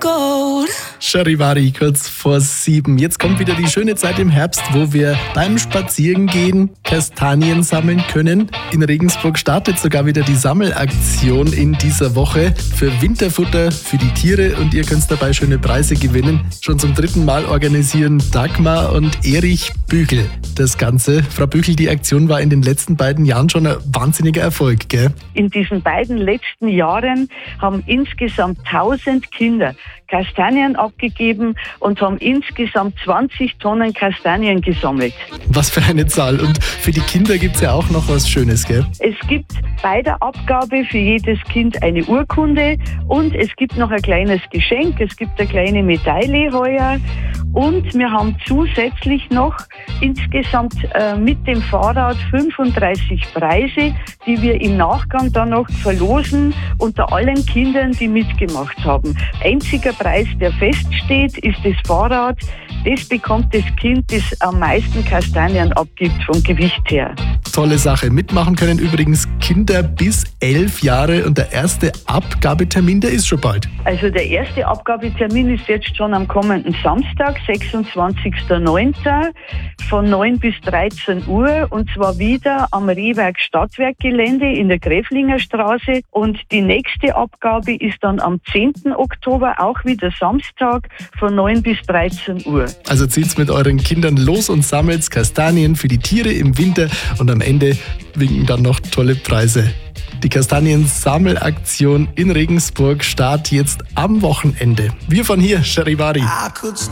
Charivari, kurz vor 7. Jetzt kommt wieder die schöne Zeit im Herbst, wo wir beim Spazierengehen Kastanien sammeln können. In Regensburg startet sogar wieder die Sammelaktion in dieser Woche für Winterfutter für die Tiere und ihr könnt dabei schöne Preise gewinnen. Schon zum 3. Mal organisieren Dagmar und Erich Büchel das Ganze. Frau Büchel, die Aktion war in den letzten beiden Jahren schon ein wahnsinniger Erfolg, gell? In diesen beiden letzten Jahren haben insgesamt 1000 Kinder Kastanien abgegeben und haben insgesamt 20 Tonnen Kastanien gesammelt. Was für eine Zahl. Und für die Kinder gibt es ja auch noch was Schönes, gell? Es gibt bei der Abgabe für jedes Kind eine Urkunde und es gibt noch ein kleines Geschenk. Es gibt eine kleine Medaille heuer. Und wir haben zusätzlich noch insgesamt mit dem Fahrrad 35 Preise, die wir im Nachgang dann noch verlosen unter allen Kindern, die mitgemacht haben. Einziger Preis, der feststeht, ist das Fahrrad. Das bekommt das Kind, das am meisten Kastanien abgibt vom Gewicht her. Tolle Sache. Mitmachen können übrigens Kinder bis 11 Jahre und der erste Abgabetermin, der ist schon bald. Also der erste Abgabetermin ist jetzt schon am kommenden Samstag, 26.09. von 9 bis 13 Uhr und zwar wieder am Rehwerk Stadtwerkgelände in der Gräflinger Straße und die nächste Abgabe ist dann am 10. Oktober, auch wieder Samstag von 9 bis 13 Uhr. Also zieht's mit euren Kindern los und sammelt Kastanien für die Tiere im Winter und am Ende winken dann noch tolle Preise. Die Kastanien-Sammelaktion in Regensburg startet jetzt am Wochenende. Wir von hier, Charivari.